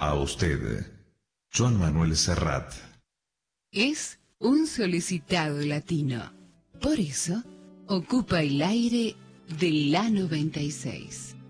A usted, Joan Manuel Serrat. Es un solicitado latino. Por eso, ocupa el aire de la 96.